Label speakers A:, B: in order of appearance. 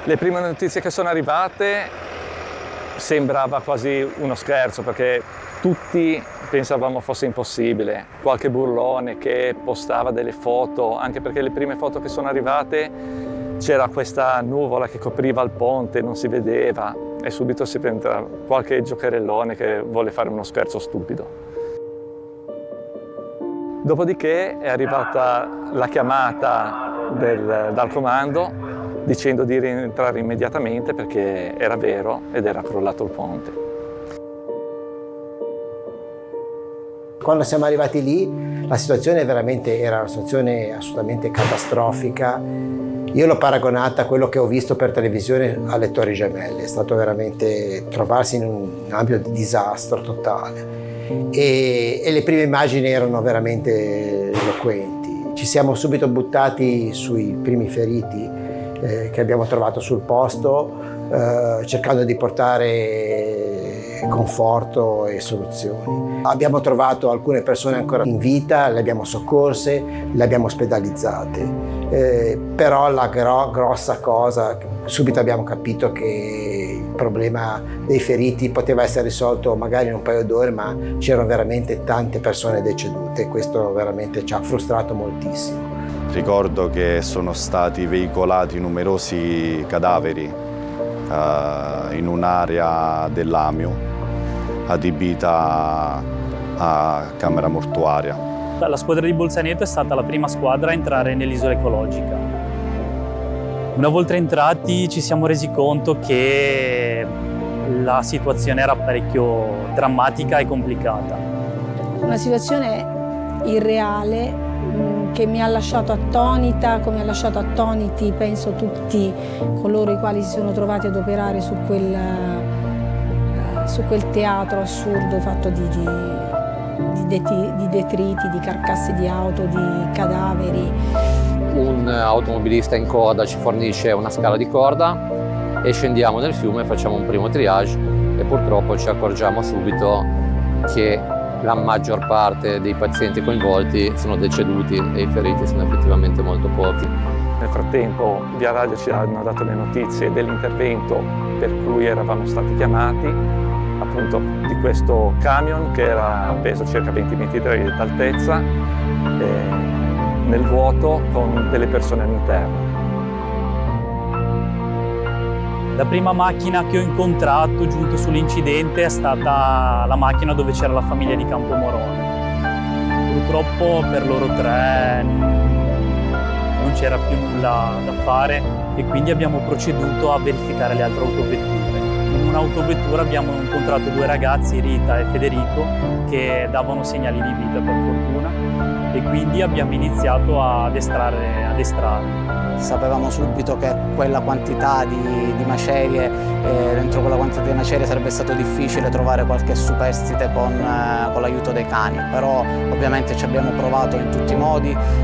A: Le prime notizie che sono arrivate sembrava quasi uno scherzo, perché tutti pensavamo fosse impossibile. Qualche burlone che postava delle foto, anche perché le prime foto che sono arrivate c'era questa nuvola che copriva il ponte, non si vedeva, e subito si prende qualche giocherellone che vuole fare uno scherzo stupido. Dopodiché è arrivata la chiamata dal comando dicendo di rientrare immediatamente perché era vero ed era crollato il ponte.
B: Quando siamo arrivati lì la situazione era una situazione assolutamente catastrofica. Io l'ho paragonata a quello che ho visto per televisione alle Torri Gemelle. È stato veramente trovarsi in un ambito di disastro totale e le prime immagini erano veramente eloquenti. Ci siamo subito buttati sui primi feriti che abbiamo trovato sul posto, cercando di portare conforto e soluzioni. Abbiamo trovato alcune persone ancora in vita, le abbiamo soccorse, le abbiamo ospedalizzate, però la grossa cosa, subito abbiamo capito che il problema dei feriti poteva essere risolto magari in un paio d'ore, ma c'erano veramente tante persone decedute e questo veramente ci ha frustrato moltissimo.
C: Ricordo che sono stati veicolati numerosi cadaveri in un'area dell'Amio adibita a camera mortuaria.
D: La squadra di Bolzaneto è stata la prima squadra a entrare nell'isola ecologica. Una volta entrati ci siamo resi conto che la situazione era parecchio drammatica e complicata.
E: Una situazione irreale che mi ha lasciato attonita, come ha lasciato attoniti, penso, tutti coloro i quali si sono trovati ad operare su quel teatro assurdo fatto di detriti, di carcasse di auto, di cadaveri.
F: Un automobilista in coda ci fornisce una scala di corda e scendiamo nel fiume, facciamo un primo triage e purtroppo ci accorgiamo subito che la maggior parte dei pazienti coinvolti sono deceduti e i feriti sono effettivamente molto pochi.
A: Nel frattempo via radio ci hanno dato le notizie dell'intervento per cui eravamo stati chiamati, appunto di questo camion che era appeso a circa 20 metri d'altezza nel vuoto con delle persone all'interno.
D: La prima macchina che ho incontrato giunto sull'incidente è stata la macchina dove c'era la famiglia di Campomorone. Purtroppo per loro tre non c'era più nulla da fare e quindi abbiamo proceduto a verificare le altre autovetture. In un'autovettura abbiamo incontrato due ragazzi, Rita e Federico, che davano segnali di vita per fortuna e quindi abbiamo iniziato ad estrarre.
G: Sapevamo subito che quella quantità di macerie, dentro quella quantità di macerie sarebbe stato difficile trovare qualche superstite con l'aiuto dei cani, però ovviamente ci abbiamo provato in tutti i modi